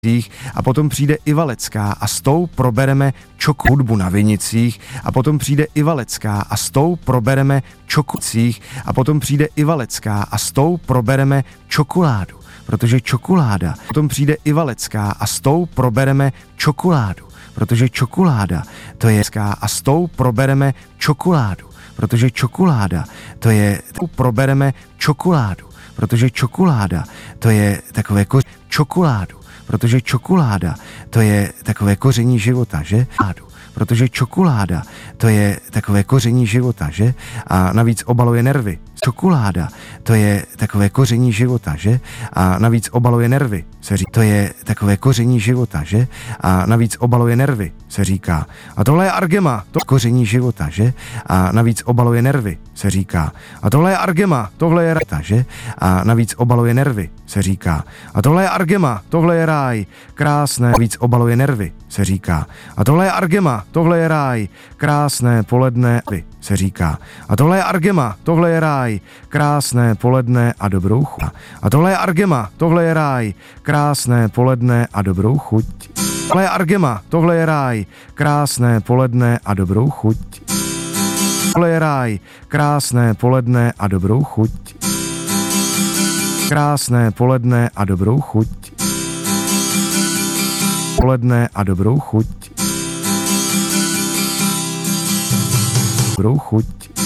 a potom přijde Ivalecká a s tou probereme hudbu na Vinicích a potom přijde Ivalecká a s tou probereme čokucích a potom přijde Ivalecká a s tou probereme čokoládu, protože čokoláda, potom přijde Ivalecká a s tou probereme čokoládu, protože čokoláda, to je a s tou probereme čokoládu, protože čokoláda, to je, probereme čokoládu, protože čokoláda, to je takové čokoládu, protože čokoláda, to je takové koření života, že? Protože čokoláda, to je takové koření života, že? A navíc obaluje nervy. Čokoláda, to je takové koření života, že? A navíc obaluje nervy, se říká. To je takové koření života, že? A navíc obaluje nervy, se říká. A tohle je argema, to koření života, že? A navíc obaluje nervy, se říká. A tohle je argema, tohle je rata, že? A navíc obaluje nervy, se říká. A tohle je argema, tohle je ráj, krásné, navíc obaluje nervy, se říká. A tohle je argema, tohle je ráj, krásné poledne, se říká. A tohle je argema, tohle je ráj, krásné poledne a dobrou chuť. A tohle je argema, tohle je ráj, krásné poledne a dobrou chuť. Tohle je argema, tohle je ráj, krásné poledne a dobrou chuť. Tohle je ráj, krásné poledne a dobrou chuť. Krásné poledne a dobrou chuť. Poledne a dobrou chuť. Dobrou chuť.